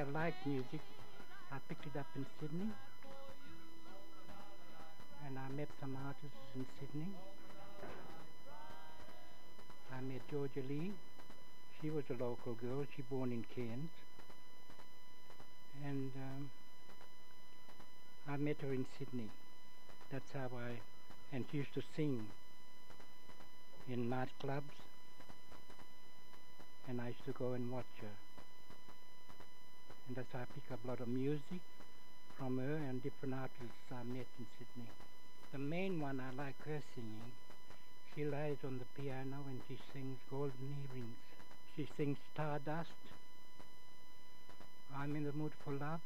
like music. I picked it up in Sydney, and I met some artists in Sydney. I met Georgia Lee. She was a local girl. She born in Cairns, and I met her in Sydney. That's how I. And she used to sing in nightclubs, and I used to go and watch her. And that's how I pick up a lot of music from her and different artists I met in Sydney. The main one I like her singing. She lies on the piano and she sings Golden Earrings. She sings Stardust, I'm in the Mood for Love,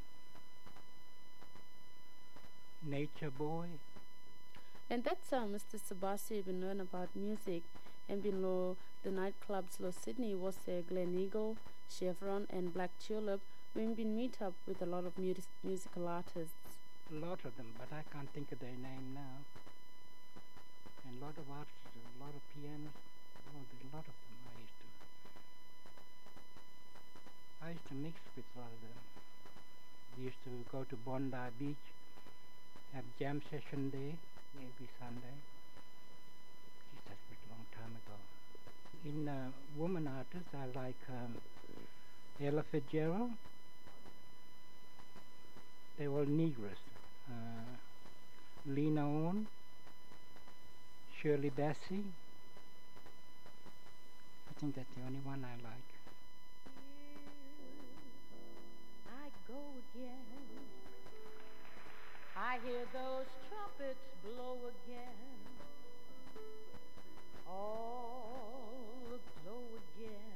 Nature Boy. And that's how Mr. Sabasi been learn about music and been lo the nightclubs lo Sydney was there Glen Eagle, Chevron and Black Tulip when been meet up with a lot of musical artists. A lot of them, but I can't think of their name now. And a lot of artists, a lot of pianists, there's a lot of them I used to mix with a lot of them. We used to go to Bondi Beach, have jam session day, every Sunday. Geez, that was a long time ago. In woman artists, I like Ella Fitzgerald. They're all Negroes. Lena Owen, Shirley Bassey. I think that's the only one I like. I go again. I hear those trumpets blow again. All aglow again.